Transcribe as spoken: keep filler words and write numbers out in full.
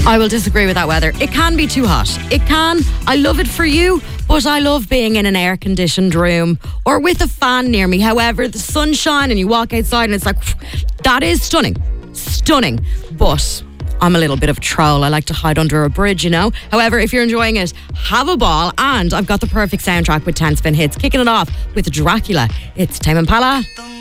I will disagree with that weather. It can be too hot. It can. I love it for you, but I love being in an air-conditioned room or with a fan near me. However, the sunshine and you walk outside and it's like, that is stunning. Stunning. But I'm a little bit of a troll. I like to hide under a bridge, you know. However, if you're enjoying it, have a ball. And I've got the perfect soundtrack with ten spin hits. Kicking it off with Dracula. It's Tame Impala.